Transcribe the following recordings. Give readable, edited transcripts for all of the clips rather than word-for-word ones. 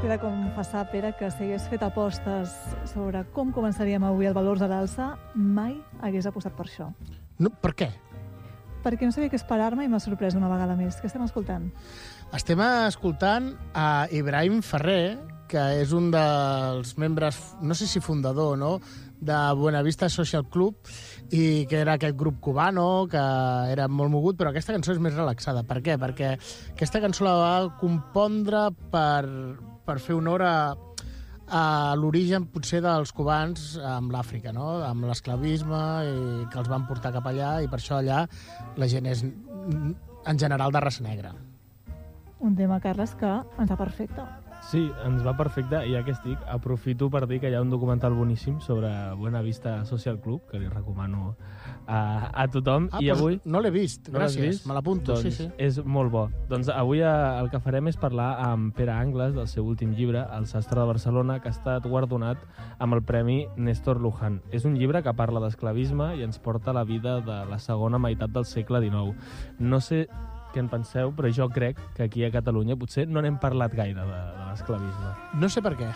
T'he de confessar, Pere, que si hagués fet apostes sobre com començaríem avui el Valors a l'Alça, mai hagués apostat per això. No, per què? Perquè no sabia què esperar-me i m'ha sorprès una vegada més. Què estem escoltant? Estem escoltant a Ibrahim Ferrer, que és un dels membres, no sé si fundador, no?, de Buenavista Social Club, i que era aquest grup cubano, que era molt mogut, però aquesta cançó és més relaxada. Per què? Perquè aquesta cançó la va compondre per fer honor a l'origen, potser, dels cubans amb l'Àfrica, no?, amb l'esclavisme, i que els van portar cap allà, i per això allà la gent és, en general, de raça negra. Un tema, Carles, que ens va perfecte. Sí, ens va perfecte, i ja que estic, aprofito per dir que hi ha un documental boníssim sobre Buenavista Social Club, que li recomano a tothom. I avui... No l'he vist, no gràcies, vist? Me l'apunto, doncs sí. És molt bo. Doncs avui el que farem és parlar amb Pere Angles, del seu últim llibre, El sastre de Barcelona, que ha estat guardonat amb el Premi Néstor Luján. És un llibre que parla d'esclavisme i ens porta a la vida de la segona meitat del segle XIX. No sé què en penseu, però jo crec que aquí a Catalunya potser no n'hem parlat gaire de l'esclavisme. No sé per què.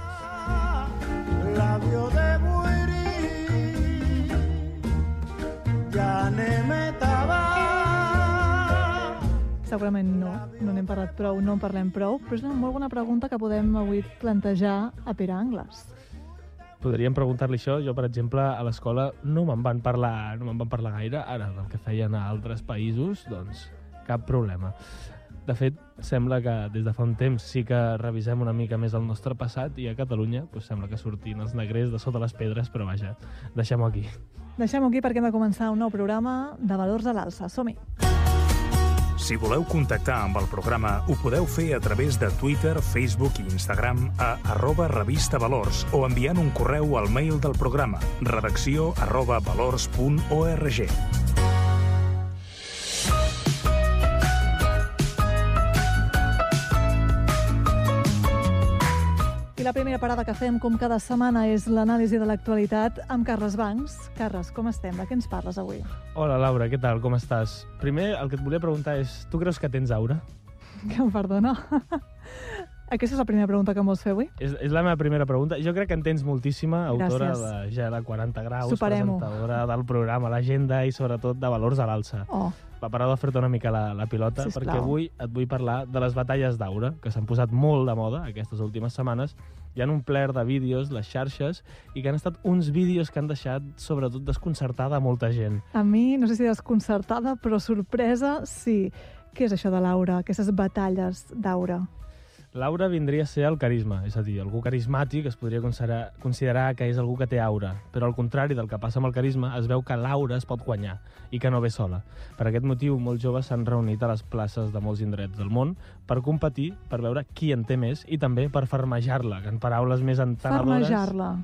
Labio de Segurament no n'hem parlat prou, no en parlem prou, però és una molt bona pregunta que podem avui plantejar a Pere Angles. Podríem preguntar-li això. Jo, per exemple, a l'escola no me'n van parlar gaire. Ara, del que feien a altres països, doncs cap problema. De fet, sembla que des de fa un temps sí que revisem una mica més el nostre passat, i a Catalunya doncs, sembla que sortin els negrers de sota les pedres, però vaja, deixem-ho aquí. Deixem-ho aquí perquè hem de començar un nou programa de Valors a l'Alça. Som-hi! Si voleu contactar amb el programa, ho podeu fer a través de Twitter, Facebook i Instagram a @revistavalors o enviant un correu al mail del programa redacció@valors.org. La primera parada que fem, com cada setmana, és l'anàlisi de l'actualitat amb Carles Bancs. Carles, com estem? De què ens parles avui? Hola, Laura, què tal? Com estàs? Primer, el que et volia preguntar és, tu creus que tens aura? Que em perdona? Aquesta és la primera pregunta que em vols fer avui? És la meva primera pregunta. Jo crec que en tens moltíssima, autora Gràcies. de 40 graus, Superem-ho. presentadora del programa L'Agenda i sobretot de Valors a l'Alça. Oh, Va parar de fer-te una mica la pilota, Sisplau. perquè avui et vull parlar de les batalles d'aura, que s'han posat molt de moda aquestes últimes setmanes. Hi han omplert de vídeos les xarxes i que han estat uns vídeos que han deixat sobretot desconcertada a molta gent. a mi, no sé si desconcertada, però sorpresa, sí. Què és això de l'aura, aquestes batalles d'aura? L'aura vindria a ser el carisma, és a dir, algú carismàtic es podria considerar que és algú que té aura, però al contrari del que passa amb el carisma, es veu que l'aura es pot guanyar i que no ve sola. Per aquest motiu, molts joves s'han reunit a les places de molts indrets del món per competir, per veure qui en té més i també per farmejar-la, que en paraules més entenedores... Farmejar-la.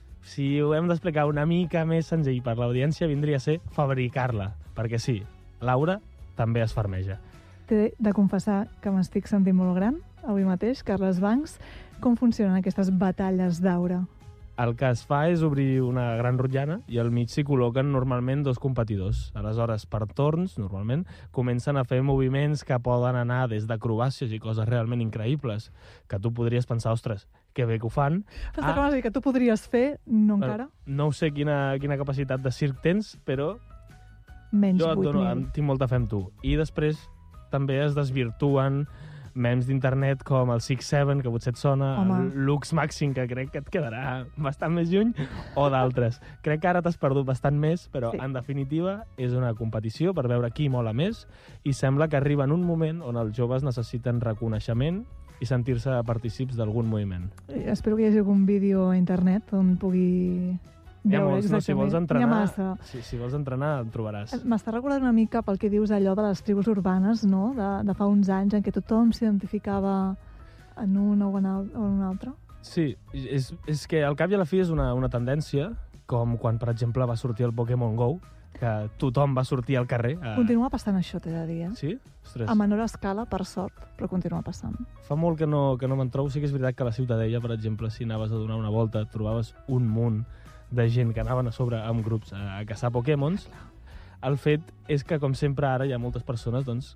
Si ho hem d'explicar una mica més senzill per l'audiència, vindria a ser fabricar-la, perquè sí, l'aura també es farmeja. T'he de confessar que m'estic sentint molt gran avui mateix, Carles Bancs. Com funcionen aquestes batalles d'aura? El que es fa és obrir una gran rotllana i al mig s'hi col·loquen normalment dos competidors. Aleshores, per torns, normalment, comencen a fer moviments que poden anar des d'acrobàcies i coses realment increïbles, que tu podries pensar, ostres, que bé que ho fan. Però com has dit que tu podries fer, no encara? No sé quina capacitat de circ tens, però Menys jo 8.000. tinc molta fe en tu. I després també es desvirtuen memes d'internet com el 6-7, que potser et sona, Home. el Lux Màxim, que crec que et quedarà bastant més lluny, o d'altres. Crec que ara t'has perdut bastant més, però Sí. en definitiva és una competició per veure qui mola més i sembla que arriba en un moment on els joves necessiten reconeixement i sentir-se partícips d'algun moviment. Espero que hi hagi algun vídeo a internet on pugui Hi ha veure molts, no? Si vols N'hi ha entrenar, massa. si vols entrenar, en trobaràs. M'està recordant una mica pel que dius allò de les tribus urbanes, no? De fa uns anys en què tothom s'identificava en una o en una altra. Sí, és que al cap i a la fi és una tendència, com quan, per exemple, va sortir el Pokémon GO, que tothom va sortir al carrer. Continua passant això, t'he de dir, eh? Sí? Ostres, A menor escala, per sort, però continua passant. fa molt que no me'n trobo. Sí que és veritat que a la Ciutadella, per exemple, si anaves a donar una volta, et trobaves un munt de gent que anaven a sobre amb grups a caçar Pokémons. El fet és que, com sempre, ara hi ha moltes persones doncs,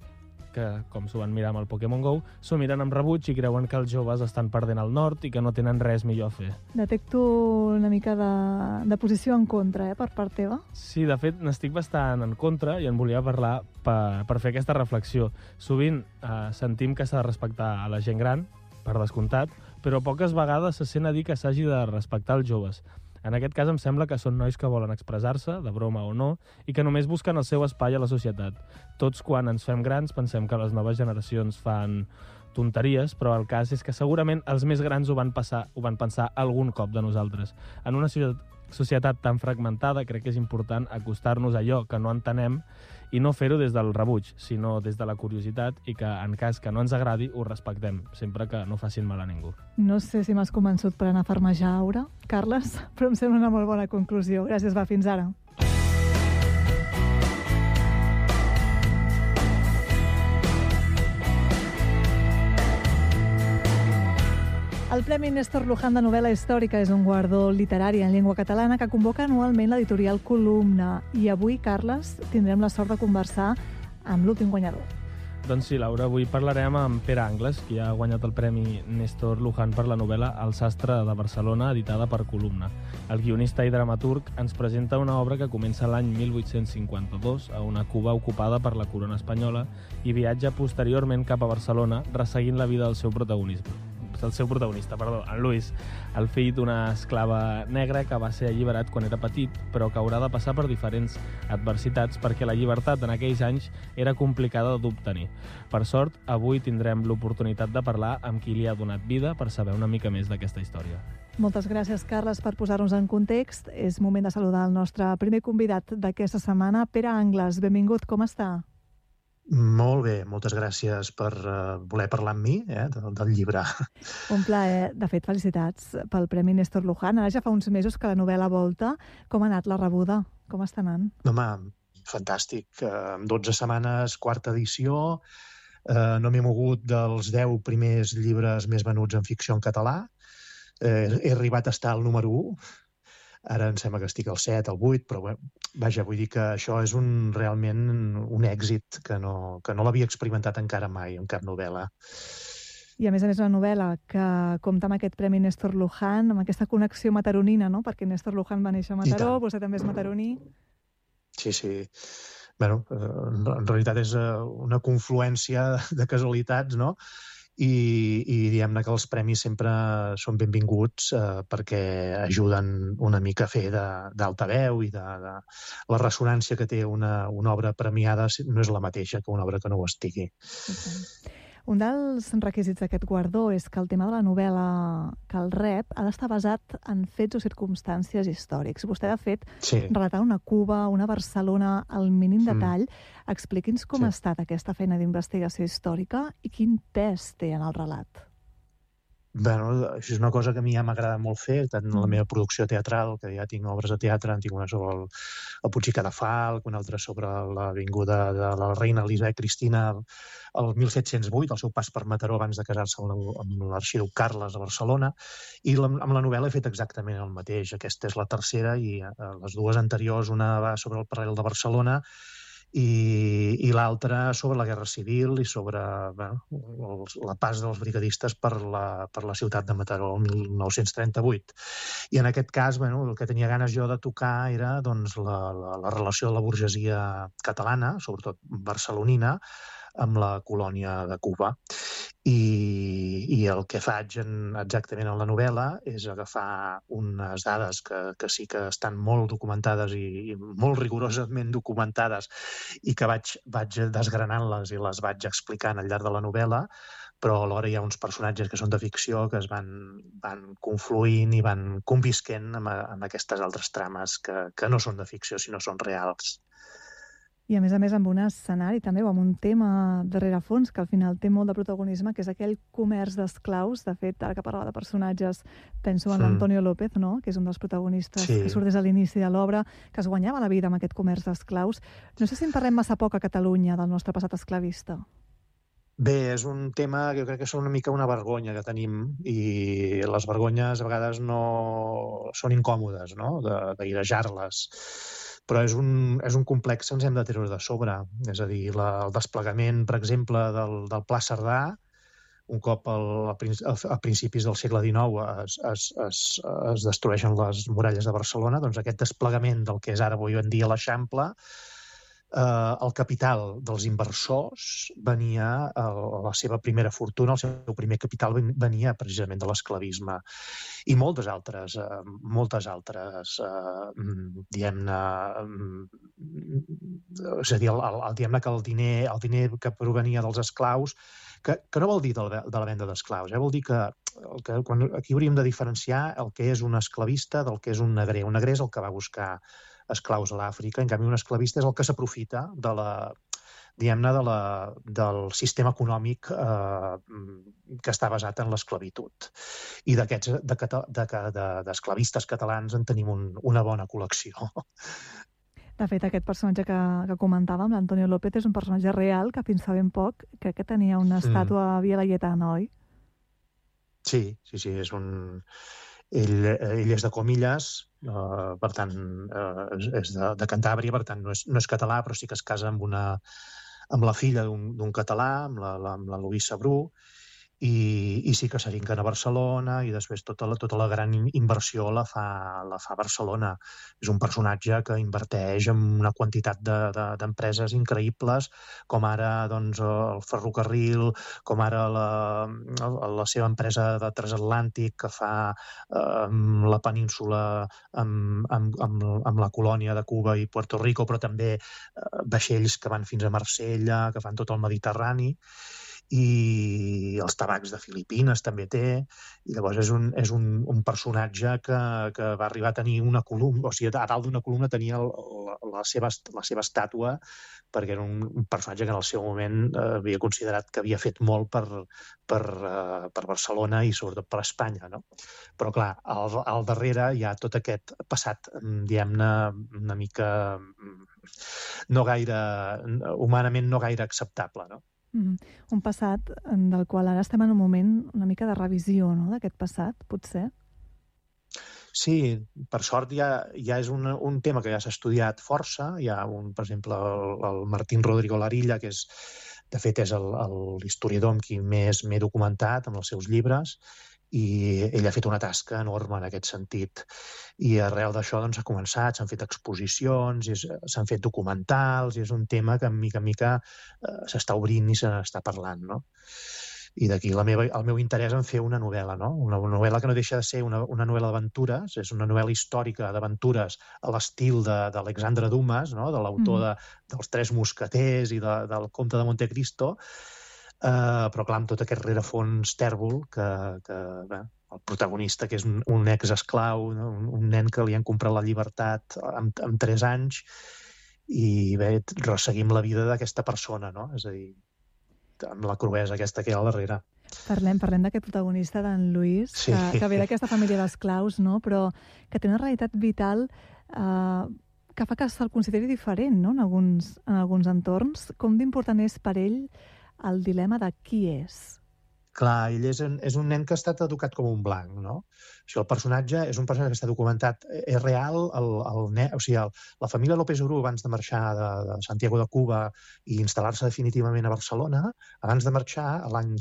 que, com s'ho van mirar amb el Pokémon GO, s'ho miren amb rebuig i creuen que els joves estan perdent el nord i que no tenen res millor a fer. Detecto una mica de posició en contra, per part teva. Sí, de fet, n'estic bastant en contra i en volia parlar per fer aquesta reflexió. Sovint sentim que s'ha de respectar a la gent gran, per descomptat, però poques vegades se sent a dir que s'hagi de respectar els joves. En aquest cas em sembla que són nois que volen expressar-se, de broma o no, i que només busquen el seu espai a la societat. Tots, quan ens fem grans, pensem que les noves generacions fan tonteries, però el cas és que segurament els més grans ho van pensar algun cop de nosaltres. En una societat tan fragmentada, crec que és important acostar-nos a allò que no entenem i no fer-ho des del rebuig, sinó des de la curiositat i que, en cas que no ens agradi, ho respectem, sempre que no facin mal a ningú. No sé si m'has convençut per anar a farmejar, Aura, Carles, però em sembla una molt bona conclusió. Gràcies, fins ara. El Premi Néstor Luján de novel·la històrica és un guardó literari en llengua catalana que convoca anualment l'editorial Columna. I avui, Carles, tindrem la sort de conversar amb l'últim guanyador. Doncs sí, Laura, avui parlarem amb Pere Angles, qui ha guanyat el Premi Néstor Luján per la novel·la El sastre de Barcelona, editada per Columna. El guionista i dramaturg ens presenta una obra que comença l'any 1852 a una Cuba ocupada per la corona espanyola i viatja posteriorment cap a Barcelona, resseguint la vida del seu protagonista, en Luis, el fill d'una esclava negra que va ser alliberat quan era petit, però que haurà de passar per diferents adversitats perquè la llibertat en aquells anys era complicada d'obtenir. Per sort, avui tindrem l'oportunitat de parlar amb qui li ha donat vida per saber una mica més d'aquesta història. Moltes gràcies, Carles, per posar-nos en context. És moment de saludar el nostre primer convidat d'aquesta setmana, Pere Angles. Benvingut, com està? Molt bé, moltes gràcies per voler parlar amb mi del llibre. Un plaer. De fet, felicitats pel Premi Néstor Luján. Ara ja fa uns mesos que la novel·la volta. Com ha anat la rebuda? Com està anant? Home, fantàstic. En 12 setmanes, quarta edició. No m'he mogut dels 10 primers llibres més venuts en ficció en català. He arribat a estar al número 1. Ara em sembla que estic al 7, al 8, però vaja, vull dir que això és realment un èxit que no l'havia experimentat encara mai en cap novel·la. I a més una novel·la que compta amb aquest Premi Néstor Luján, amb aquesta connexió mataronina, no? Perquè Néstor Luján va néixer a Mataró, vostè també és mataroní. Sí, sí. Bueno, en realitat és una confluència de casualitats, no? I diguem-ne que els premis sempre són benvinguts perquè ajuden una mica a fer d'altaveu i la ressonància que té una obra premiada no és la mateixa que una obra que no ho estigui. Un dels requisits d'aquest guardó és que el tema de la novel·la que el rep ha d'estar basat en fets o circumstàncies històrics. Vostè, de fet, relatar una Cuba, una Barcelona, al mínim detall. Expliqui'ns com ha estat aquesta feina d'investigació històrica i quin pes té en el relat. Bueno, això és una cosa que a mi ja m'agrada molt fer, tant en la meva producció teatral, que ja tinc obres de teatre, en tinc una sobre el Puig i Cadafalc, una altra sobre l'avinguda de la reina Elisabet Cristina el 1708, el seu pas per Mataró abans de casar-se amb l'arxiduc Carles a Barcelona, i amb la novel·la he fet exactament el mateix. Aquesta és la tercera i les dues anteriors, una va sobre el paral·lel de Barcelona i l'altra sobre la Guerra Civil i sobre la pas dels brigadistes per la ciutat de Mataró el 1938. I en aquest cas el que tenia ganes jo de tocar era la relació de la burgesia catalana, sobretot barcelonina, amb la colònia de Cuba. I el que faig exactament en la novel·la és agafar unes dades que sí que estan molt documentades i molt rigorosament documentades i que vaig desgranant-les i les vaig explicant al llarg de la novel·la, però alhora hi ha uns personatges que són de ficció que es van confluint i van convisquent amb aquestes altres trames que no són de ficció sinó són reals. I a més amb un escenari també o amb un tema de rerefons que al final té molt de protagonisme, que és aquell comerç d'esclaus. De fet, ara que parlava de personatges, penso en l'Antonio López, no? Que és un dels protagonistes que surt des de l'inici de l'obra, que es guanyava la vida amb aquest comerç d'esclaus. No sé si en parlem massa poc a Catalunya del nostre passat esclavista. Bé, és un tema que jo crec que és una mica una vergonya que tenim i les vergonyes a vegades no són incòmodes, no? D'airejar-les. però és un complex que ens hem de treure de sobre. És a dir, el desplegament, per exemple, del Pla Cerdà, un cop a principis del segle XIX es destrueixen les muralles de Barcelona, doncs aquest desplegament del que és ara avui en dia l'Eixample, el capital dels inversors venia, la seva primera fortuna, el seu primer capital venia precisament de l'esclavisme. I moltes altres, diguem-ne, és a dir, diguem-ne que el diner que provenia dels esclaus, que no vol dir de la venda d'esclaus, vol dir que aquí hauríem de diferenciar el que és un esclavista del que és un negrer. Un negrer és el que va buscar esclaus a l'Àfrica, en canvi un esclavista és el que s'aprofita del sistema econòmic que està basat en l'esclavitud. I d'esclavistes catalans en tenim una bona col·lecció. De fet, aquest personatge que comentàvem, l'Antonio López, és un personatge real que fins fa ben poc crec que tenia una estàtua a Via Laietana, oi? Sí, és un... Ell és de Comillas, per tant, és de Cantàbria, per tant, no és català, però sí que es casa amb la filla d'un català, amb la Luisa Bru, i sí que s'arinquen a Barcelona i després tota la gran inversió la fa Barcelona. És un personatge que inverteix en una quantitat d'empreses increïbles, com ara doncs, el ferrocarril, com ara la seva empresa de transatlàntic que fa la península amb la colònia de Cuba i Puerto Rico, però també vaixells que van fins a Marsella, que fan tot el Mediterrani, i els tabacs de Filipines també té, i llavors és un personatge que va arribar a tenir una columna, o sigui, a dalt d'una columna tenia la seva estàtua, perquè era un personatge que en el seu moment havia considerat que havia fet molt per Barcelona i sobretot per Espanya, no? Però clar, al darrere hi ha tot aquest passat, diguem-ne, una mica humanament no gaire acceptable, no? Un passat del qual ara estem en un moment una mica de revisió, no?, d'aquest passat, potser? Sí, per sort ja és un tema que ja s'ha estudiat força. Hi ha, per exemple, el Martín Rodrigo Larilla, que de fet és l'historiador amb qui més m'he documentat amb els seus llibres, i ell ha fet una tasca enorme en aquest sentit. I arrel d'això s'ha començat, s'han fet exposicions, s'han fet documentals, i és un tema que mica en mica s'està obrint i se n'està parlant, no? I d'aquí el meu interès en fer una novel·la, no? Una novel·la que no deixa de ser una novel·la d'aventures, és una novel·la històrica d'aventures a l'estil d'Alexandre Dumas, no?, de l'autor dels Tres Mosqueters i del Comte de Montecristo, però clar, amb tot aquest rerefons tèrbol que el protagonista, que és un ex-esclau, un nen que li han comprat la llibertat amb 3 anys, i bé, resseguim la vida d'aquesta persona, no? És a dir, amb la cruesa aquesta que hi ha al darrere. Parlem d'aquest protagonista, d'en Luis, sí, que ve d'aquesta família d'esclaus, no?, però que té una realitat vital que fa que se'l consideri diferent, no?, en alguns entorns. Com d'important és per ell el dilema de qui és? Clar, ell és un nen que ha estat educat com un blanc, no? O sigui, el personatge és un personatge que està documentat, és real, o sigui, la família López Bru, abans de marxar de Santiago de Cuba i instal·lar-se definitivament a Barcelona, abans de marxar, a l'any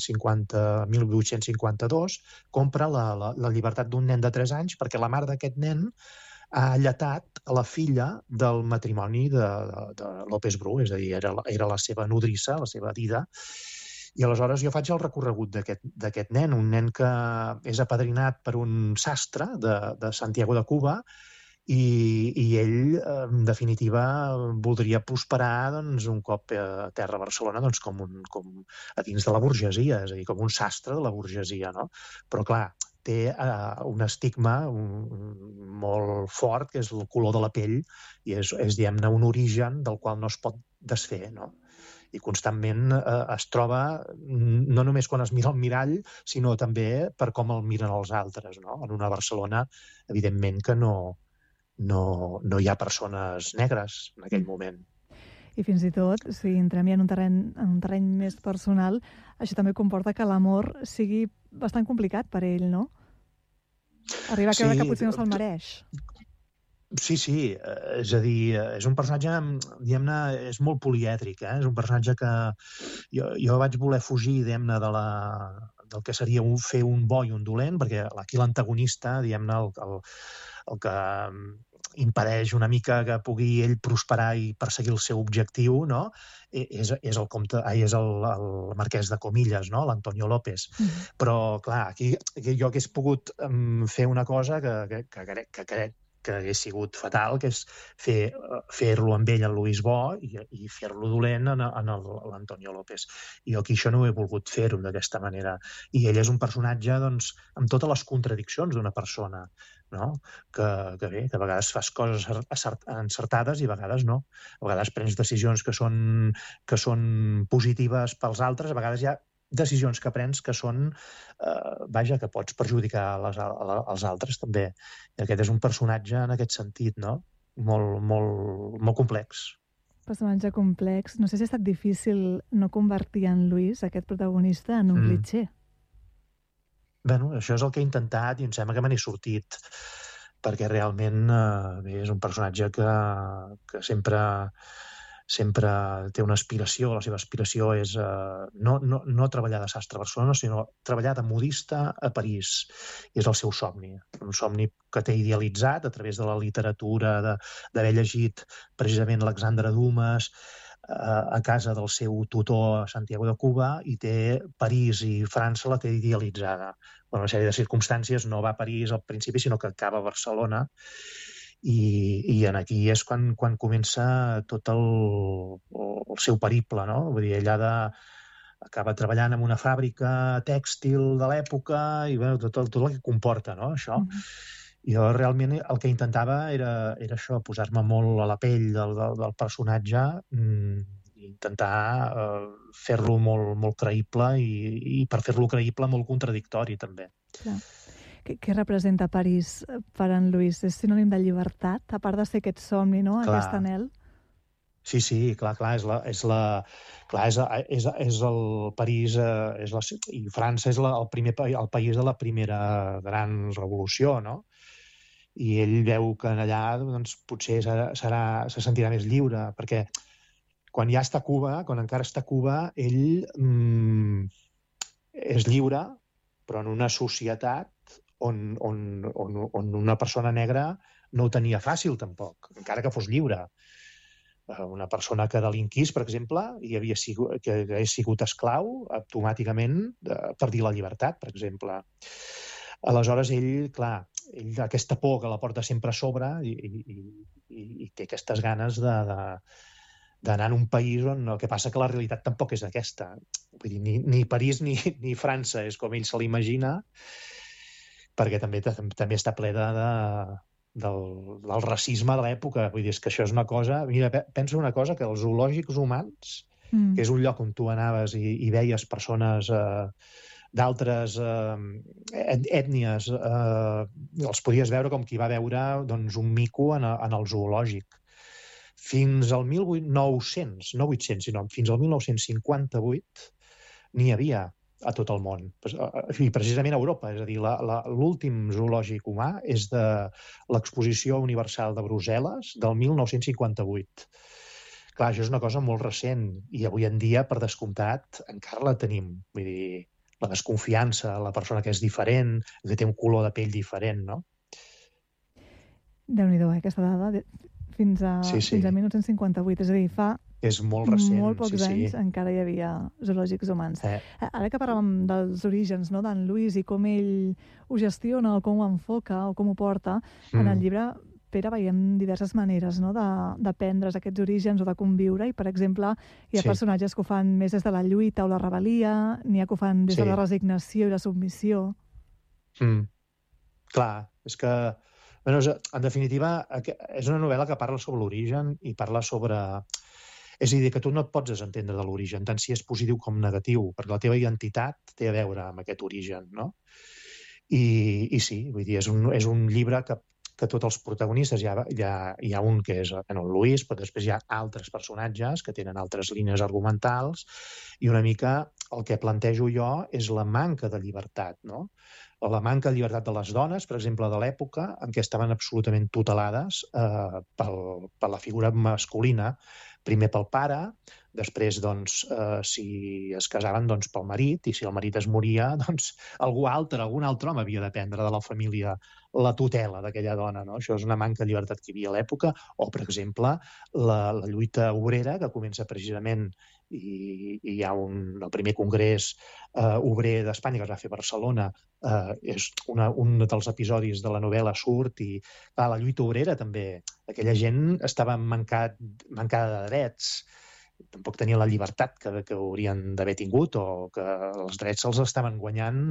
1852, compra la llibertat d'un nen de 3 anys perquè la mare d'aquest nen ha alletat a la filla del matrimoni de López Bru, és a dir, era la seva nodrissa, la seva dida. I aleshores jo faig el recorregut d'aquest nen, un nen que és apadrinat per un sastre de Santiago de Cuba, i ell, en definitiva, voldria prosperar un cop a terra Barcelona com a dins de la burgesia, és a dir, com un sastre de la burgesia, no? Però clar, té un estigma molt fort, que és el color de la pell, i és diguem-ne, un origen del qual no es pot desfer, no? I constantment es troba, no només quan es mira al mirall, sinó també per com el miren els altres, no? En una Barcelona, evidentment, que no hi ha persones negres en aquell moment. I fins i tot, si entrem ja en un terreny més personal, això també comporta que l'amor sigui bastant complicat per ell, no? Arriba a creure que potser no se'l mereix. Sí, és a dir, és un personatge, diguem-ne, és molt polièdric, és un personatge que jo vaig voler fugir, diguem-ne, del que seria fer un bo i un dolent, perquè aquí l'antagonista, diguem-ne, el que impedeix una mica que pugui ell prosperar i perseguir el seu objectiu, no? És el marquès de Comillas, no? L'Antonio López. Però, clar, aquí jo hagués pogut fer una cosa que crec que hagués sigut fatal, que és fer-lo amb ell, en Luis Bo, i fer-lo dolent en l'Antonio López. I jo aquí això no ho he volgut fer-ho d'aquesta manera. I ell és un personatge, doncs, amb totes les contradiccions d'una persona, no? Que bé, que a vegades fas coses encertades i a vegades no. A vegades prens decisions que són positives pels altres, a vegades hi ha decisions que prens que són, que pots perjudicar els altres també. I aquest és un personatge en aquest sentit, no? Molt complex. Personatge complex. No sé si ha estat difícil no convertir en Luis, aquest protagonista, en un clitxé. Bueno, això és el que he intentat i em sembla que me n'he sortit, perquè realment és un personatge que sempre té una aspiració. La seva aspiració és no treballar de sastre a Barcelona, sinó treballar de modista a París. I és el seu somni, un somni que té idealitzat a través de la literatura, d'haver llegit precisament Alexandre Dumas a casa del seu tutor a Santiago de Cuba, i té París i França la té idealitzada. Per una sèrie de circumstàncies no va a París al principi, sinó que acaba a Barcelona. I aquí és quan comença tot el seu periple, no? Vull dir, ella acaba treballant en una fàbrica tèxtil de l'època i tot el que comporta, no? Això. Jo realment el que intentava era això, posar-me molt a la pell del personatge, intentar fer-lo molt creïble i per fer-lo creïble molt contradictori també. Clar. Què representa París per en Luis? És sinònim de llibertat, a part de ser aquest somni, no? Clar. Aquest anhel? Sí, clar, és el París, i França és el país de la primera gran revolució, no? I ell veu que allà doncs, potser se sentirà més lliure, perquè quan ja està a Cuba, quan encara està a Cuba, ell és lliure, però en una societat on una persona negra no ho tenia fàcil, tampoc, encara que fos lliure. Una persona que delinquís, per exemple, que hagués sigut esclau, automàticament perdia la llibertat, per exemple. Aleshores, ell, aquesta por que la porta sempre a sobre i té aquestes ganes d'anar en un país on el que passa que la realitat tampoc és aquesta. Vull dir, ni París ni França és com ell se l'imagina, perquè també està ple del racisme de l'època. Vull dir, és que això és una cosa... Mira, pensa una cosa, que els zoològics humans, que és un lloc on tu anaves i veies persones d'altres ètnies, els podies veure com qui va veure un mico en el zoològic. Fins al 1800, no 800, sinó fins al 1958, n'hi havia a tot el món, i precisament a Europa. És a dir, l'últim zoològic humà és de l'Exposició Universal de Brussel·les del 1958. Clar, això és una cosa molt recent, i avui en dia, per descomptat, encara la tenim. Vull dir, la desconfiança, la persona que és diferent, que té un color de pell diferent, no? Déu-n'hi-do, aquesta dada, fins a 1958, és a dir, fa... És molt recent. Molt pocs anys encara hi havia zoològics humans. Ara que parlàvem dels orígens, no, d'en Luis i com ell ho gestiona o com ho enfoca o com ho porta, en el llibre, Pere, veiem diverses maneres, no, d'aprendre's aquests orígens o de conviure, i, per exemple, hi ha personatges que ho fan més des de la lluita o la rebel·lia, n'hi ha que ho fan des de la resignació i la submissió. Clar, és que, en definitiva, és una novel·la que parla sobre l'origen i parla sobre... És a dir, que tu no et pots desentendre de l'origen, tant si és positiu com negatiu, perquè la teva identitat té a veure amb aquest origen, no? I sí, vull dir, és un llibre que que tots els protagonistes, hi ha un que és el Luis, però després hi ha altres personatges que tenen altres línies argumentals, i una mica el que plantejo jo és la manca de llibertat, no? La manca de llibertat de les dones, per exemple, de l'època en què estaven absolutament tutelades per la figura masculina, primer pel pare, després, doncs, si es casaven, doncs, pel marit, i si el marit es moria, doncs, algun altre home havia de prendre de la família la tutela d'aquella dona, no? Això és una manca de llibertat que hi havia a l'època, o, per exemple, la lluita obrera, que comença precisament, i hi ha el primer congrés obrer d'Espanya, que es va fer a Barcelona, és un dels episodis de la novel·la surt, i clar, la lluita obrera també, aquella gent estava mancada de drets, tampoc tenien la llibertat que haurien d'haver tingut, o que els drets se'ls estaven guanyant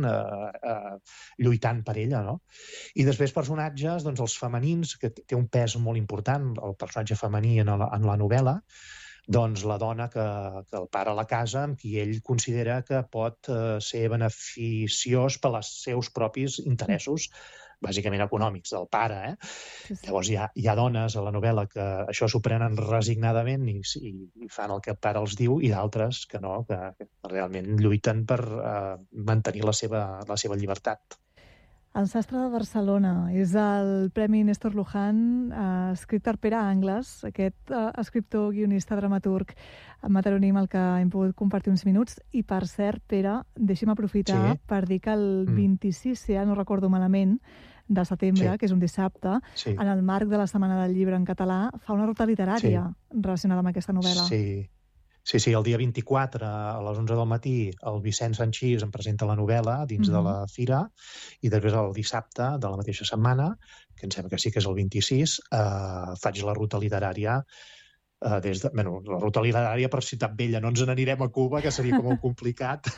lluitant per ella, no? I després personatges, doncs els femenins, que té un pes molt important, el personatge femení en la novel·la, doncs la dona que el pare a la casa, amb qui ell considera que pot ser beneficiós per als seus propis interessos, bàsicament econòmics, del pare. Sí. Llavors hi ha dones a la novel·la que això s'ho prenen resignadament i fan el que el pare els diu, i d'altres que no, que realment lluiten per mantenir la seva llibertat. El sastre de Barcelona és el Premi Néstor Luján, escrit per Pere Angles, aquest escriptor, guionista, dramaturg mataroní el que hem pogut compartir uns minuts. I, per cert, Pere, deixi'm aprofitar per dir que el 26, si ja no recordo malament, de setembre, que és un dissabte, en el marc de la Setmana del Llibre en català, fa una ruta literària relacionada amb aquesta novel·la. Sí, el dia 24, a les 11 del matí, el Vicent Sanchís em presenta la novel·la dins de la fira, i després el dissabte de la mateixa setmana, que em sembla que sí que és el 26, faig la ruta literària la ruta literària per Ciutat Vella. No ens n'anirem a Cuba, que seria com molt complicat,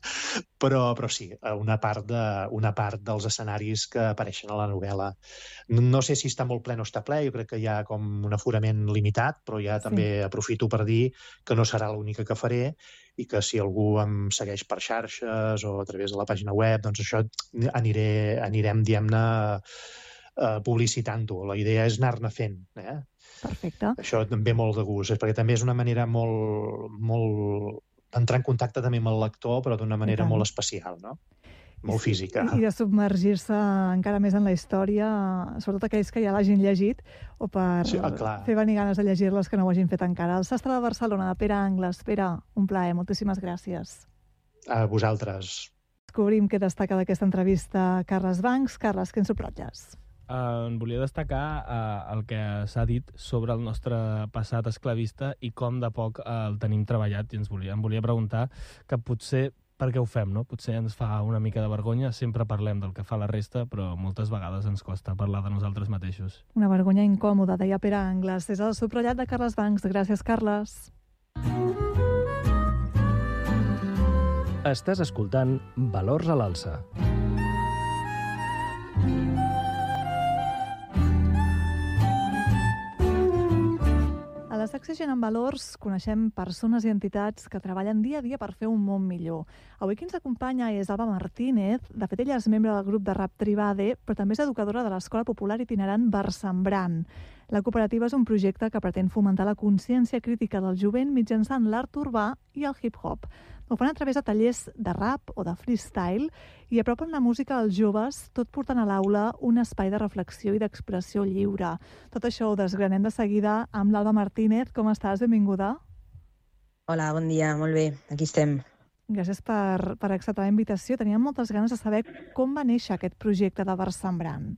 però sí, una part dels escenaris que apareixen a la novel·la. No sé si està molt ple o no està ple, jo crec que hi ha com un aforament limitat, però ja també aprofito per dir que no serà l'única que faré, i que si algú em segueix per xarxes o a través de la pàgina web, doncs això anirem, diguem-ne, publicitant-ho. La idea és anar-ne fent, Perfecte. Això també molt de gust, perquè també és una manera molt d'entrar en contacte també amb el lector, però d'una manera molt especial, no? Molt física. I de submergir-se encara més en la història, sobretot aquells que ja l'hagin llegit, o per fer venir ganes de llegir-les que no ho hagin fet encara. El sastre de Barcelona, de Pere Angles. Pere, un plaer, moltíssimes gràcies. A vosaltres. Descobrim què destaca d'aquesta entrevista Carles Bancs. Carles, què ens subratlles? En volia destacar el que s'ha dit sobre el nostre passat esclavista i com de poc el tenim treballat, i em volia preguntar que potser per què ho fem, no? Potser ens fa una mica de vergonya, sempre parlem del que fa la resta, però moltes vegades ens costa parlar de nosaltres mateixos. Una vergonya incòmoda, deia Pere Angles. És el subratllat de Carles Bancs. Gràcies, Carles. Estàs escoltant Valors a l'Alça. A la secció Gent amb Valors coneixem persones i entitats que treballen dia a dia per fer un món millor. Avui qui ens acompanya és Alba Martínez. De fet, ella és membre del grup de rap Tribade, però també és educadora de l'Escola Popular Itinerant Barsembrant. La cooperativa és un projecte que pretén fomentar la consciència crítica del jovent mitjançant l'art urbà i el hip-hop. Ho fan a través de tallers de rap o de freestyle i apropen la música als joves, tot portant a l'aula un espai de reflexió i d'expressió lliure. Tot això ho desgranem de seguida amb l'Alba Martínez. Com estàs? Benvinguda. Hola, bon dia, molt bé, aquí estem. Gràcies per acceptar la invitació. Teníem moltes ganes de saber com va néixer aquest projecte de Barsembrant.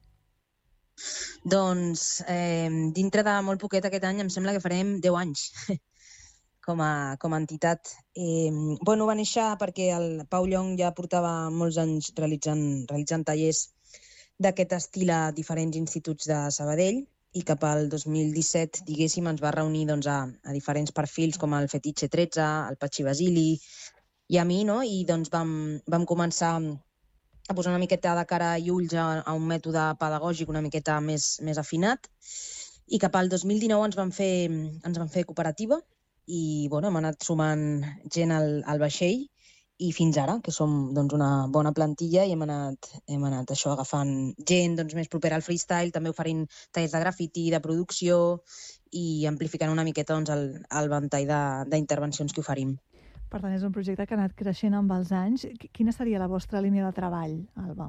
Doncs, dintre de molt poquet aquest any, em sembla que farem 10 anys com a entitat. Va néixer perquè el Pau Llong ja portava molts anys realitzant tallers d'aquest estil a diferents instituts de Sabadell, i cap al 2017, diguéssim, ens va reunir a diferents perfils com el Fetitxe 13, el Patxi Basili i a mi, no? I doncs vam començar a posar una miqueta de cara i ulls a un mètode pedagògic una miqueta més afinat, i cap al 2019 ens van fer cooperativa i hem anat sumant gent al vaixell, i fins ara, que som doncs, una bona plantilla i hem anat això, agafant gent doncs, més propera al freestyle, també oferint tallers de grafiti, de producció i amplificant una miqueta doncs, el ventall d'intervencions que oferim. Per tant, és un projecte que ha anat creixent amb els anys. Quina seria la vostra línia de treball, Alba?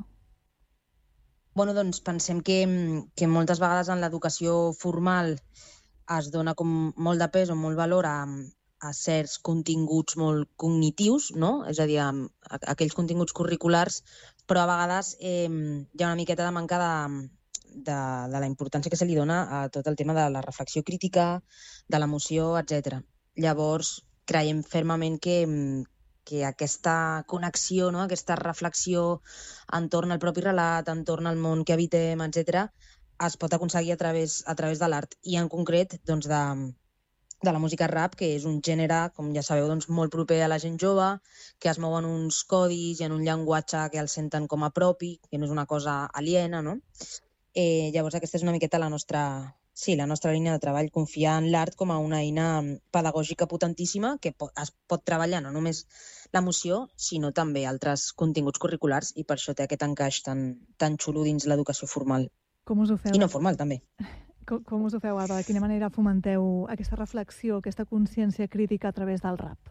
Bueno, doncs pensem que moltes vegades en l'educació formal es dona com molt de pes o molt valor a certs continguts molt cognitius, no? És a dir, aquells continguts curriculars, però a vegades hi ha una miqueta de manca de la importància que se li dona a tot el tema de la reflexió crítica, de l'emoció, etc. Llavors, creiem fermament que aquesta connexió, no? Aquesta reflexió entorn al propi relat, entorn al món que habitem, etc., es pot aconseguir a través de l'art. I en concret, doncs, de la música rap, que és un gènere, com ja sabeu, doncs, molt proper a la gent jove, que es mouen uns codis i en un llenguatge que el senten com a propi, que no és una cosa aliena, no? Llavors aquesta és una miqueta la nostra línia de treball, confiar en l'art com a una eina pedagògica potentíssima que es pot treballar no només l'emoció, sinó també altres continguts curriculars, i per això té aquest encaix tan xulo dins l'educació formal. Com us ho feu? I no formal, també. Com us ho feu, Alba? De quina manera fomenteu aquesta reflexió, aquesta consciència crítica a través del rap?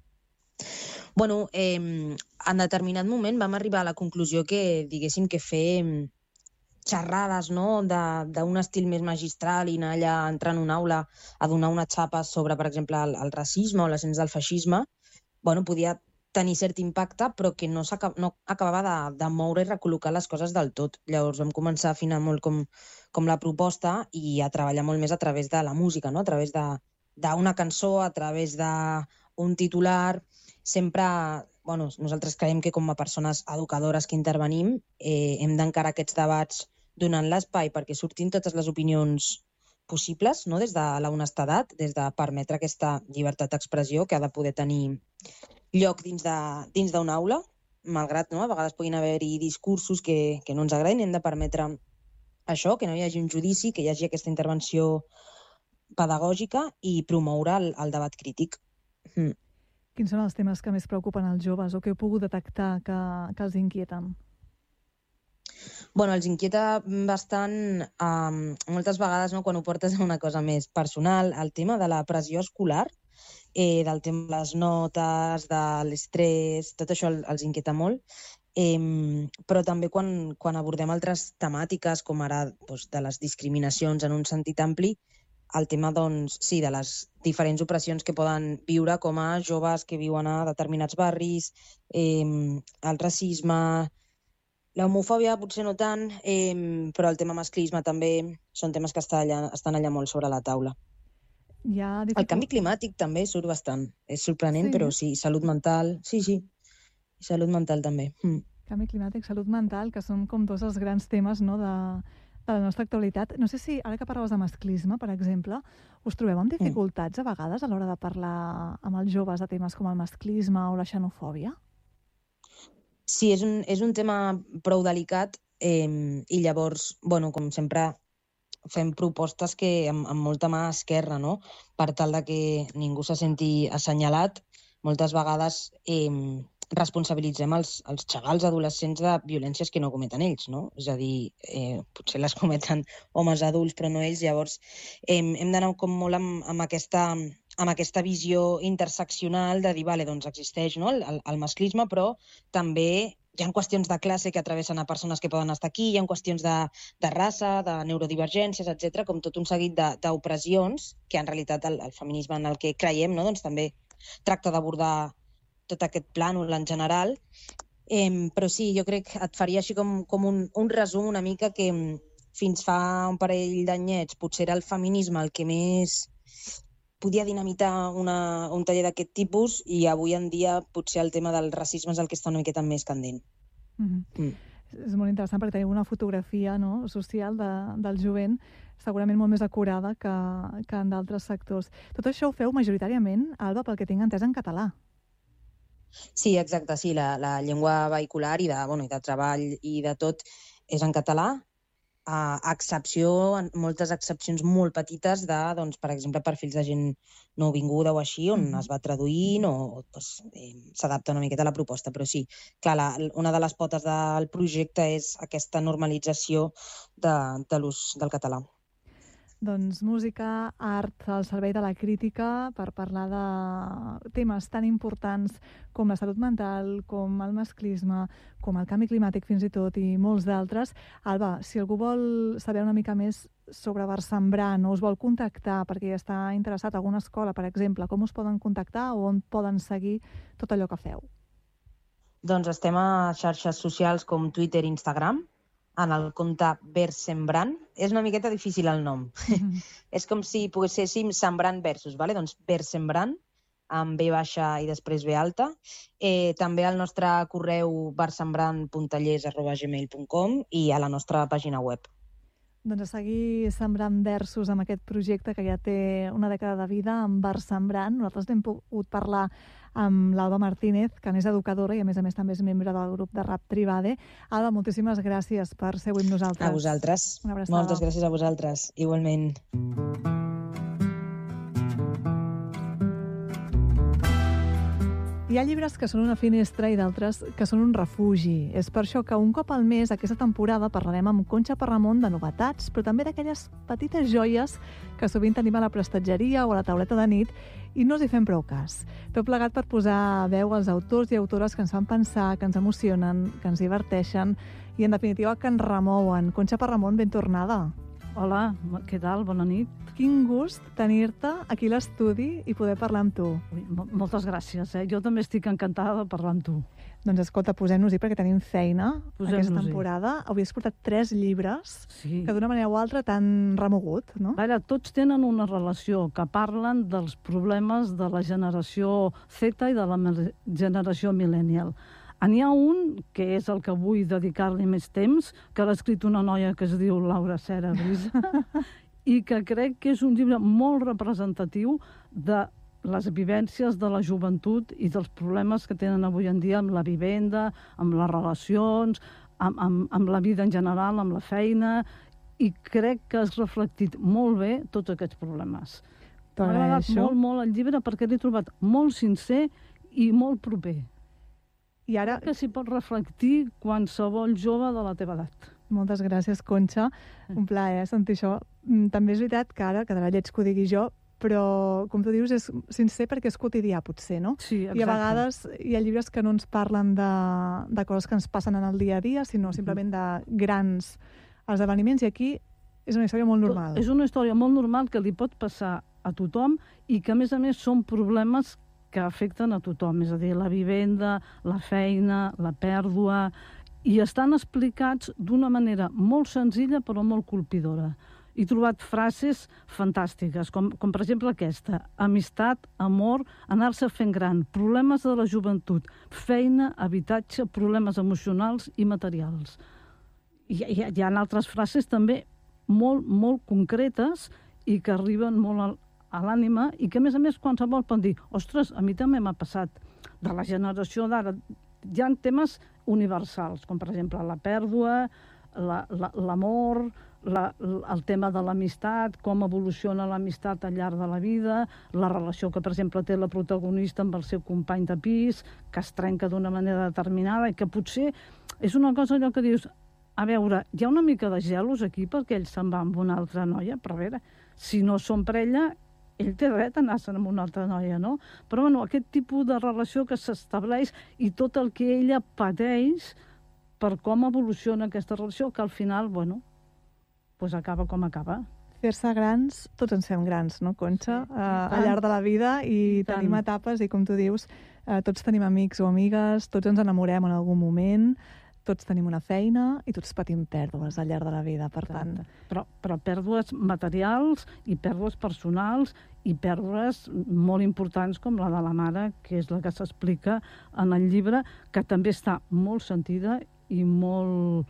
Bueno, en determinat moment vam arribar a la conclusió que, diguéssim, que fer xerrades, no?, d'un estil més magistral i anar allà, entrar en una aula a donar una xapa sobre, per exemple, el racisme o l'ascens del feixisme, bueno, podia tenir cert impacte, però que no acabava de moure i recol·locar les coses del tot. Llavors vam començar a afinar molt com la proposta i a treballar molt més a través de la música, no? A través d'una cançó, a través d'un titular. Sempre, bueno, nosaltres creiem que com a persones educadores que intervenim hem d'encarar aquests debats donant l'espai perquè surtin totes les opinions possibles, no? Des de l'honestedat, des de permetre aquesta llibertat d'expressió que ha de poder tenir lloc dins d'una aula, malgrat, no?, a vegades puguin haver-hi discursos que no ens agradin. Hem de permetre això, que no hi hagi un judici, que hi hagi aquesta intervenció pedagògica i promoure el debat crític. Quins són els temes que més preocupen els joves o que heu pogut detectar que els inquieten? Bueno, els inquieta bastant, moltes vegades, no, quan ho portes a una cosa més personal, el tema de la pressió escolar, del tema de les notes, de l'estrès, tot això els inquieta molt. Però també quan abordem altres temàtiques, com ara doncs, de les discriminacions en un sentit ampli, el tema doncs, sí, de les diferents opressions que poden viure com a joves que viuen a determinats barris, el racisme, l'homofòbia potser no tant, però el tema masclisme també són temes que estan allà molt sobre la taula. El canvi climàtic també surt bastant. És sorprenent, sí, però sí, salut mental, sí, salut mental també. Canvi climàtic, salut mental, que són com dos els grans temes, no?, de la nostra actualitat. No sé si, ara que parlaves de masclisme, per exemple, us trobeu amb dificultats a vegades a l'hora de parlar amb els joves de temes com el masclisme o la xenofòbia? Sí, és un tema prou delicat i llavors, bueno, com sempre, fem propostes que amb molta mà esquerra, no?, per tal de que ningú se senti assenyalat. Moltes vegades responsabilitzem els xavals adolescents de violències que no cometen ells, no? És a dir, potser les cometen homes adults, però no ells. Llavors, hem d'anar com molt amb aquesta visió interseccional de dir, vale, doncs existeix, no?, el masclisme, però també hi ha qüestions de classe que atravessen a persones que poden estar aquí, hi ha qüestions de raça, de neurodivergències, etc., com tot un seguit d'opressions que en realitat el feminisme en el que creiem, no?, doncs també tracta d'abordar tot aquest plànol en general. Però sí, jo crec que et faria així com un resum una mica que fins fa un parell d'anyets potser era el feminisme el que més podia dinamitar un taller d'aquest tipus i avui en dia potser el tema del racisme és el que està una miqueta més candent. És molt interessant perquè tenim una fotografia, no?, social del jovent segurament molt més acurada que en d'altres sectors. Tot això ho feu majoritàriament, Alba, pel que tinc entès, en català. Sí, exacte, sí, la llengua vehicular i de treball i de tot és en català. a excepció, moltes excepcions molt petites de, doncs, per exemple, perfils de gent nouvinguda o així, on es va traduint o s'adapta una miqueta a la proposta. Però sí, clar, una de les potes del projecte és aquesta normalització de l'ús del català. Doncs música, art al servei de la crítica per parlar de temes tan importants com la salut mental, com el masclisme, com el canvi climàtic fins i tot i molts d'altres. Alba, si algú vol saber una mica més sobre Versemblant o us vol contactar perquè està interessat en alguna escola, per exemple, com us poden contactar o on poden seguir tot allò que feu? Doncs estem a xarxes socials com Twitter i Instagram, en el compte Versemblant. És una miqueta difícil el nom. És com si poguéssim sembrant versos, vale? Doncs Versemblant, amb B baixa i després B alta. També al nostre correu versemblant.tallers@gmail.com i a la nostra pàgina web. Doncs a seguir sembrant versos amb aquest projecte que ja té una dècada de vida, amb Versemblant. Nosaltres n'hem pogut parlar amb l'Alba Martínez, que n'és educadora i a més també és membre del grup de rap Tribade. Alba, moltíssimes gràcies per ser avui amb nosaltres. A vosaltres. Una abraçada. Moltes gràcies a vosaltres, igualment. Hi ha llibres que són una finestra i d'altres que són un refugi. És per això que un cop al mes, aquesta temporada, parlarem amb Conxa Parramon de novetats, però també d'aquelles petites joies que sovint tenim a la prestatgeria o a la tauleta de nit i no els hi fem prou cas. Tot plegat per posar veu als autors i autores que ens fan pensar, que ens emocionen, que ens diverteixen i, en definitiva, que ens remouen. Conxa Parramon, ben tornada. Hola, què tal? Bona nit. Quin gust tenir-te aquí a l'estudi i poder parlar amb tu. Moltes gràcies. Jo també estic encantada de parlar amb tu. Doncs escolta, posem-nos-hi perquè tenim feina aquesta temporada. Avui has portat 3 llibres que d'una manera o altra t'han remogut, no? Vaja, tots tenen una relació, que parlen dels problemes de la generació Z i de la generació millennial. N'hi ha un, que és el que vull dedicar-li més temps, que l'ha escrit una noia que es diu Laura Cera Brisa, i que crec que és un llibre molt representatiu de les vivències de la joventut i dels problemes que tenen avui en dia amb la vivenda, amb les relacions, amb la vida en general, amb la feina, i crec que has reflectit molt bé tots aquests problemes. M'ha agradat molt el llibre perquè l'he trobat molt sincer i molt proper. I ara que s'hi pot reflectir qualsevol jove de la teva edat. Moltes gràcies, Conxa. Un plaer sentir això. També és veritat que ara quedarà lleig que ho digui jo, però, com tu dius, és sincer perquè és quotidià, potser, no? Sí, exacte. I a vegades hi ha llibres que no ens parlen de coses que ens passen en el dia a dia, sinó simplement de grans esdeveniments, i aquí és una història molt normal. És una història molt normal que li pot passar a tothom i que, a més, són problemes que afecten a tothom, és a dir, la vivenda, la feina, la pèrdua, i estan explicats d'una manera molt senzilla però molt colpidora. He trobat frases fantàstiques, com per exemple aquesta: amistat, amor, anar-se fent gran, problemes de la joventut, feina, habitatge, problemes emocionals i materials. Hi ha altres frases també molt concretes i que arriben molt a l'ànima i que, a més, qualsevol pot dir: ostres, a mi també m'ha passat. De la generació d'ara hi ha temes universals, com per exemple la pèrdua, l'amor, el tema de l'amistat, com evoluciona l'amistat al llarg de la vida, la relació que, per exemple, té la protagonista amb el seu company de pis, que es trenca d'una manera determinada i que potser és una cosa allò que dius: a veure, hi ha una mica de gelos aquí perquè ell se'n va amb una altra noia, però a veure, si no són parella, ell té dret a anar-se'n amb una altra noia, no? Però, bueno, aquest tipus de relació que s'estableix i tot el que ella pateix per com evoluciona aquesta relació, que al final, bueno, pues acaba com acaba. Fer-se grans, tots ens fem grans, no, Conxa? Al llarg de la vida, i tenim etapes, i com tu dius, tots tenim amics o amigues, tots ens enamorem en algun moment, tots tenim una feina i tots patim pèrdues al llarg de la vida, per tant. Però pèrdues materials i pèrdues personals i pèrdues molt importants com la de la mare, que és la que s'explica en el llibre, que també està molt sentida i molt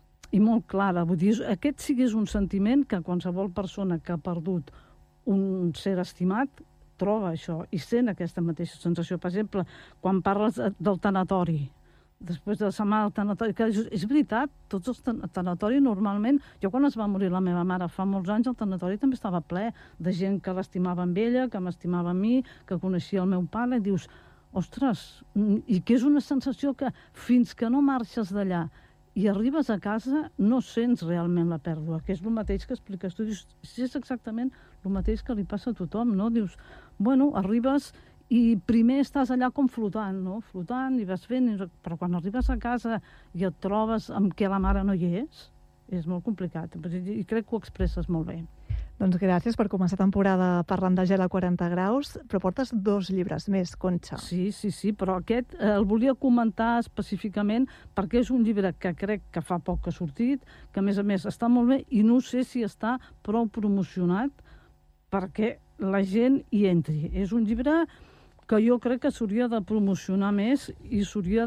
clara. Vull dir, aquest sí que és un sentiment que qualsevol persona que ha perdut un ser estimat troba això i sent aquesta mateixa sensació. Per exemple, quan parles del tanatori, després de setmana al tanatori, que és veritat, tots els tanatoris normalment, jo quan es va morir la meva mare fa molts anys, el tanatori també estava ple de gent que l'estimava amb ella, que m'estimava a mi, que coneixia el meu pare, i dius, ostres, i que és una sensació que fins que no marxes d'allà i arribes a casa no sents realment la pèrdua, que és el mateix que expliques tu, dius, és exactament el mateix que li passa a tothom, no? Dius, bueno, arribes i primer estàs allà com flotant, no? Flotant i vas fent, però quan arribes a casa i et trobes amb que la mare no hi és molt complicat. I crec que ho expresses molt bé. Doncs gràcies per començar temporada parlant de gel a 40 graus, però portes 2 llibres més, Conxa. Sí, però aquest el volia comentar específicament perquè és un llibre que crec que fa poc que ha sortit, que a més està molt bé i no sé si està prou promocionat perquè la gent hi entri. És un llibre que jo crec que s'hauria de promocionar més i s'hauria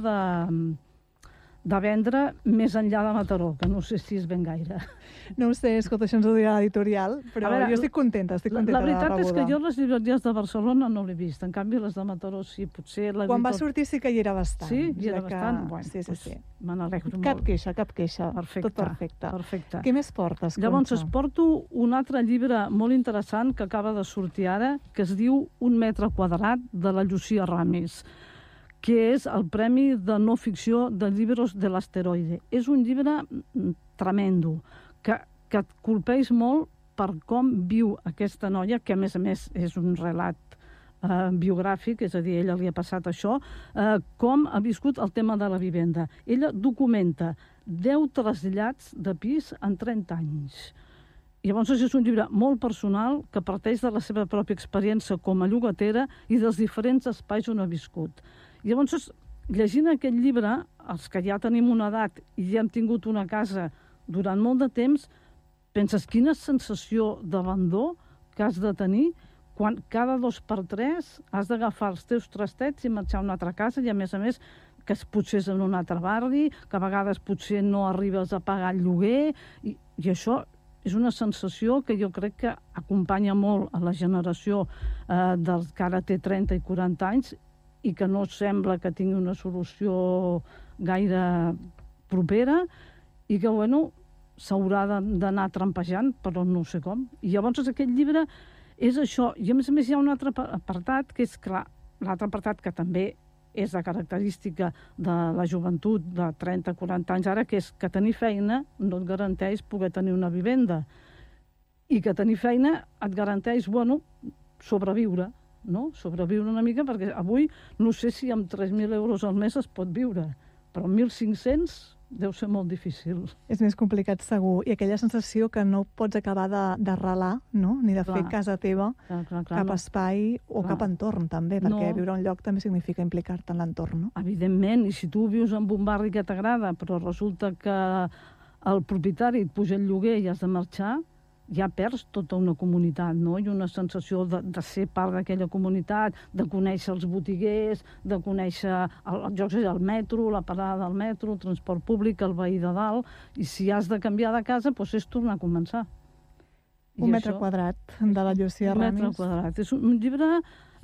de vendre més enllà de Mataró, que no sé si és ben gaire. No ho sé, escolta, això ens ho dirà l'editorial, però veure, jo estic contenta de la rebuda. La veritat és que jo les llibreries de Barcelona no l'he vist, en canvi les de Mataró sí, potser... Quan va sortir sí que hi era bastant. Sí, hi era bastant? Bueno, sí. Me n'alegro molt. Cap queixa. Perfecte. Tot perfecte. Perfecte. Què més portes, Conxa? Llavors, es porto un altre llibre molt interessant que acaba de sortir ara, que es diu Un metre quadrat, de la Llucia Ramis, que és el Premi de No Ficció de Llibres de l'Asteroide. És un llibre tremendo, que et colpeix molt per com viu aquesta noia, que a més és un relat biogràfic, és a dir, ella li ha passat això, com ha viscut el tema de la vivenda. Ella documenta 10 trasllats de pis en 30 anys. I llavors és un llibre molt personal que parteix de la seva pròpia experiència com a llogatera i dels diferents espais on ha viscut. I llavors, llegint aquest llibre, els que ja tenim una edat i ja hem tingut una casa durant molt de temps, penses quina sensació d'abandó que has de tenir quan cada 2 per 3 has d'agafar els teus trastets i marxar a una altra casa i, a més, que potser és en un altre barri, que a vegades potser no arribes a pagar el lloguer, i això és una sensació que jo crec que acompanya molt a la generació dels que ara té 30 i 40 anys i que no sembla que tingui una solució gaire propera i que, bueno, s'haurà d'anar trampejant, però no sé com. I llavors aquest llibre és això. I a més hi ha un altre apartat, que és clar, l'altre apartat que també és la característica de la joventut de 30-40 anys ara, que és que tenir feina no et garanteix poder tenir una vivenda. I que tenir feina et garanteix, bueno, sobreviure, no? Sobreviure una mica, perquè avui no sé si amb 3.000 euros al mes es pot viure, però amb 1.500 deu ser molt difícil. És més complicat, segur. I aquella sensació que no pots acabar d'arrelar, no? Ni de fer casa teva, cap espai o cap entorn, també, perquè viure a un lloc també significa implicar-te en l'entorn, no? Evidentment, i si tu vius en un barri que t'agrada, però resulta que el propietari et puja el lloguer i has de marxar, ja perds tota una comunitat, no? I una sensació de ser part d'aquella comunitat, de conèixer els botiguers, de conèixer el metro, la parada del metro, el transport públic, el veí de dalt, i si has de canviar de casa, doncs és tornar a començar. Un metre quadrat de la Llucia Ramis. Un metre quadrat. És un llibre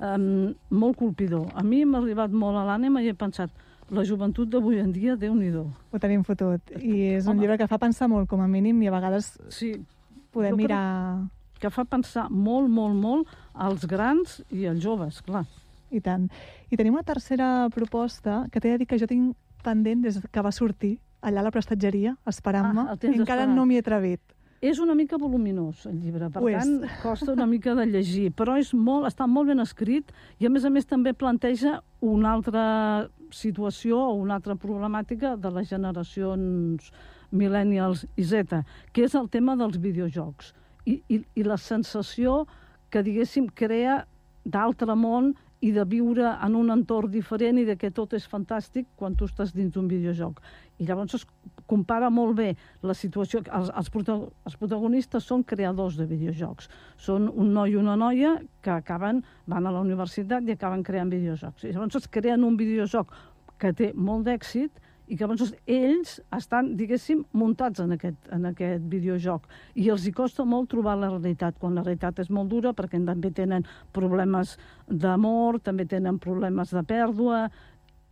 molt colpidor. A mi m'ha arribat molt a l'ànima i he pensat, la joventut d'avui en dia, Déu-n'hi-do. Ho tenim fotut. I és un llibre que fa pensar molt, com a mínim, i a vegades... Sí. Podem mirar... Que fa pensar molt, molt, molt als grans i als joves, clar. I tant. I tenim una tercera proposta que t'he de dir que jo tinc pendent des que va sortir allà a la prestatgeria, esperant-me, i encara no m'hi he atrevit. És una mica voluminós, el llibre, per tant, costa una mica de llegir, però està molt ben escrit i, a més, també planteja una altra situació o una altra problemàtica de les generacions millennials i Z, que és el tema dels videojocs i la sensació que, diguéssim, crea d'altre món i de viure en un entorn diferent i de que tot és fantàstic quan tu estàs dins d'un videojoc. I llavors es compara molt bé la situació. Els protagonistes són creadors de videojocs. Són un noi i una noia que van a la universitat i acaben creant videojocs. I llavors es creen un videojoc que té molt d'èxit i que llavors ells estan, diguéssim, muntats en aquest videojoc. I els hi costa molt trobar la realitat, quan la realitat és molt dura, perquè també tenen problemes d'amor, també tenen problemes de pèrdua,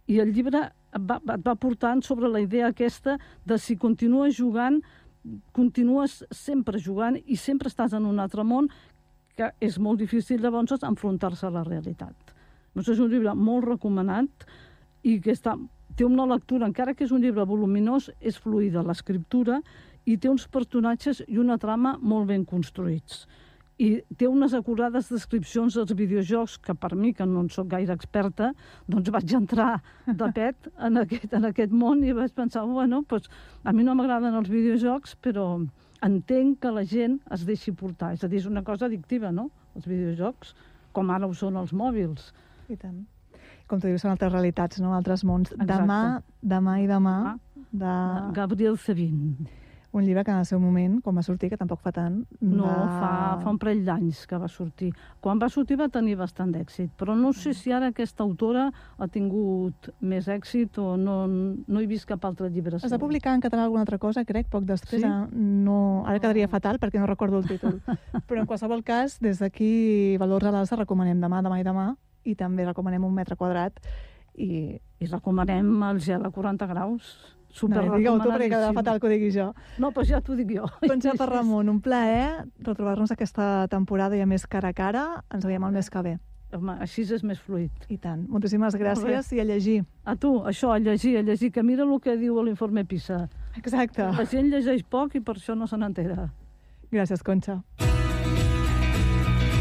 I el llibre et va portant sobre la idea aquesta de si continues jugant, continues sempre jugant i sempre estàs en un altre món, que és molt difícil llavors enfrontar-se a la realitat. Doncs és un llibre molt recomanat i que té una lectura, encara que és un llibre voluminós, és fluida l'escriptura i té uns personatges i una trama molt ben construïts. I té unes acurades descripcions dels videojocs que per mi, que no en soc gaire experta, doncs vaig entrar de pet en aquest món i vaig pensar, bueno, doncs a mi no m'agraden els videojocs, però entenc que la gent es deixi portar. És a dir, és una cosa addictiva, no?, els videojocs, com ara ho són els mòbils. I tant. Com tu dius, són altres realitats, no?, altres mons. Exacte. Demà, de Gabriel Zevin. Un llibre que en el seu moment, quan va sortir, que tampoc fa tant... No, fa un parell d'anys que va sortir. Quan va sortir va tenir bastant d'èxit, però no sé si ara aquesta autora ha tingut més èxit o no he vist cap altre llibre. Es va publicar en català alguna altra cosa, crec, poc després. Sí? Ara quedaria fatal perquè no recordo el títol. Però en qualsevol cas, des d'aquí, Valors a l'Alça, recomanem demà i també recomanem Un metre quadrat. I recomanem el gel a 40 graus. Digueu tu, perquè quedarà fatal que ho digui jo. No, doncs ja t'ho dic jo. Conxa Parramon, un plaer retrobar-nos aquesta temporada i a més cara a cara. Ens veiem el mes que ve. Home, així és més fluid. I tant. Moltíssimes gràcies i a llegir. A tu, això, a llegir, que mira el que diu l'informe PISA. Exacte. La gent llegeix poc i per això no se n'entera. Gràcies, Conxa.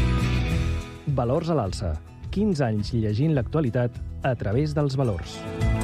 Valors a l'Alça. 15 anys llegint l'actualitat a través dels valors.